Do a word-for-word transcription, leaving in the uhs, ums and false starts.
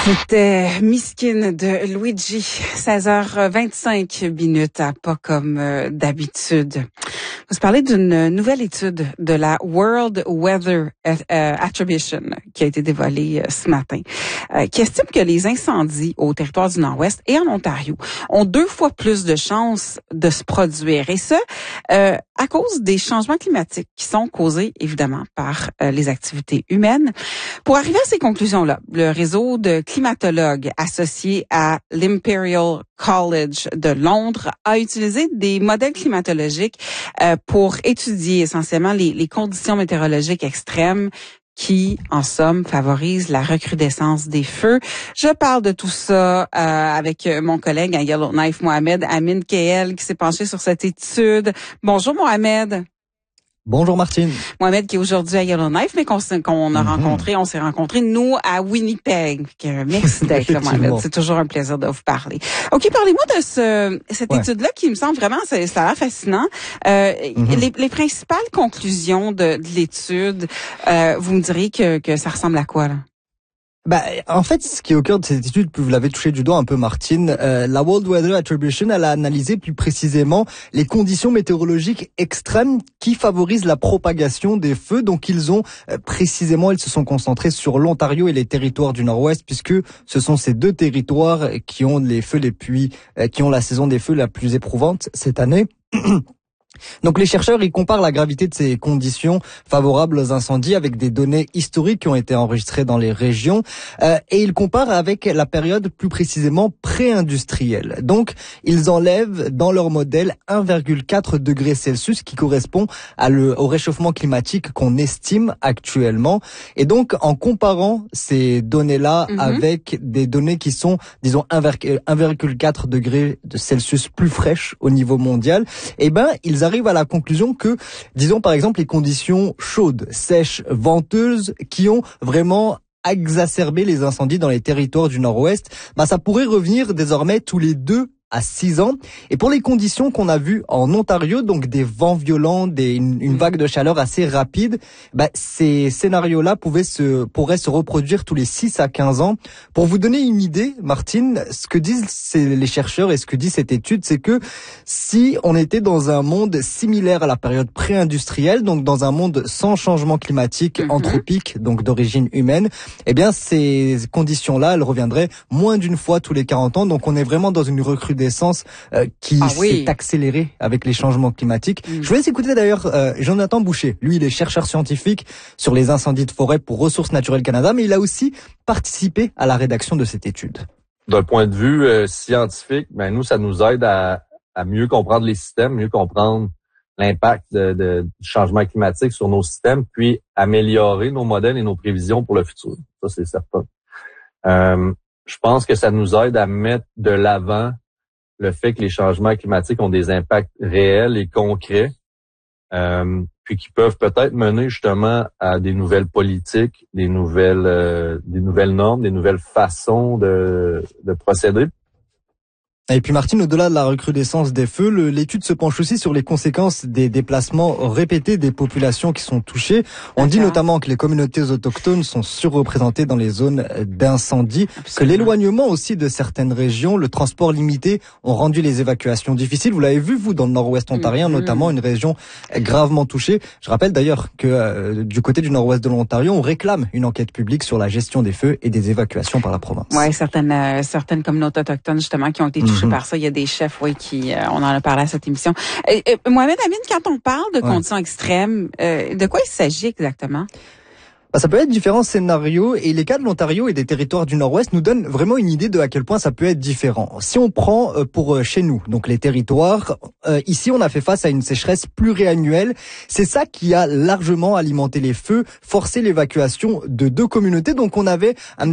C'était Miskin de Luigi, seize heures vingt-cinq minutes, à pas comme euh, d'habitude. On va se parler d'une nouvelle étude de la World Weather Attribution qui a été dévoilée euh, ce matin, euh, qui estime que les incendies au territoire du Nord-Ouest et en Ontario ont deux fois plus de chances de se produire. Et ça, euh, à cause des changements climatiques qui sont causés, évidemment, par euh, les activités humaines. Pour arriver à ces conclusions-là, le réseau de climatologues associé à l'Imperial College de Londres a utilisé des modèles climatologiques euh, pour étudier essentiellement les, les conditions météorologiques extrêmes qui, en somme, favorisent la recrudescence des feux. Je parle de tout ça euh, avec mon collègue à Yellowknife, Mohamed Amin Keel, qui s'est penché sur cette étude. Bonjour Mohamed. Bonjour Martine. Mohamed qui est aujourd'hui à Yellowknife, mais qu'on, qu'on a mm-hmm. rencontré, on s'est rencontrés, nous, à Winnipeg. Merci d'être là, Mohamed. C'est toujours un plaisir de vous parler. OK, parlez-moi de ce cette ouais. étude-là qui me semble vraiment, ça, ça a l'air fascinant. Euh, mm-hmm. les, les principales conclusions de, de l'étude, euh, vous me direz que, que ça ressemble à quoi, là? Bah, en fait, ce qui est au cœur de cette étude, puis vous l'avez touché du doigt un peu, Martine, euh, la World Weather Attribution, elle a analysé plus précisément les conditions météorologiques extrêmes qui favorisent la propagation des feux. Donc, ils ont euh, précisément, ils se sont concentrés sur l'Ontario et les territoires du Nord-Ouest, puisque ce sont ces deux territoires qui ont les feux les plus, euh, qui ont la saison des feux la plus éprouvante cette année. Donc les chercheurs, ils comparent la gravité de ces conditions favorables aux incendies avec des données historiques qui ont été enregistrées dans les régions euh, et ils comparent avec la période plus précisément pré-industrielle. Donc ils enlèvent dans leur modèle un virgule quatre degrés Celsius qui correspond à le, au réchauffement climatique qu'on estime actuellement. Et donc en comparant ces données-là mm-hmm. avec des données qui sont, disons, un virgule quatre degrés de Celsius plus fraîches au niveau mondial, eh ben ils arrive à la conclusion que, disons par exemple, les conditions chaudes, sèches, venteuses, qui ont vraiment exacerbé les incendies dans les territoires du Nord-Ouest, bah ça pourrait revenir désormais tous les deux à six ans. Et pour les conditions qu'on a vues en Ontario, donc des vents violents, des, une, une vague de chaleur assez rapide, bah, ces scénarios-là pouvaient se, pourraient se reproduire tous les six à quinze ans. Pour vous donner une idée, Martine, ce que disent ces, les chercheurs et ce que dit cette étude, c'est que si on était dans un monde similaire à la période pré-industrielle, donc dans un monde sans changement climatique mm-hmm. anthropique, donc d'origine humaine, eh bien, ces conditions-là, elles reviendraient moins d'une fois tous les quarante ans. Donc on est vraiment dans une recrudescence d'essence euh, qui ah, oui. s'est accélérée avec les changements climatiques. Mmh. Je vous laisse écouter d'ailleurs euh, Jonathan Boucher. Lui, il est chercheur scientifique sur les incendies de forêt pour Ressources naturelles Canada, mais il a aussi participé à la rédaction de cette étude. D'un point de vue euh, scientifique, ben nous, ça nous aide à, à mieux comprendre les systèmes, mieux comprendre l'impact de, de, du changement climatique sur nos systèmes, puis améliorer nos modèles et nos prévisions pour le futur. Ça, c'est certain. Euh, je pense que ça nous aide à mettre de l'avant le fait que les changements climatiques ont des impacts réels et concrets, euh, puis qui peuvent peut-être mener justement à des nouvelles politiques, des nouvelles, euh, des nouvelles normes, des nouvelles façons de, de procéder. Et puis Martine, au-delà de la recrudescence des feux, le, l'étude se penche aussi sur les conséquences des déplacements répétés des populations qui sont touchées. On D'accord. dit notamment que les communautés autochtones sont surreprésentées dans les zones d'incendie, Absolument. que l'éloignement aussi de certaines régions, le transport limité ont rendu les évacuations difficiles. Vous l'avez vu, vous, dans le nord-ouest ontarien, mmh. notamment une région gravement touchée. Je rappelle d'ailleurs que euh, du côté du nord-ouest de l'Ontario, on réclame une enquête publique sur la gestion des feux et des évacuations par la province. Oui, certaines, euh, certaines communautés autochtones, justement, qui ont été touchées mmh. par ça. Il y a des chefs, oui, qui, euh, on en a parlé à cette émission. Euh, euh, Mohamed Amin, quand on parle de ouais. conditions extrêmes, euh, de quoi il s'agit exactement? Bah, ça peut être différents scénarios et les cas de l'Ontario et des territoires du Nord-Ouest nous donnent vraiment une idée de à quel point ça peut être différent. Si on prend euh, pour euh, chez nous, donc les territoires, euh, ici on a fait face à une sécheresse pluriannuelle. C'est ça qui a largement alimenté les feux, forcé l'évacuation de deux communautés. Donc on avait un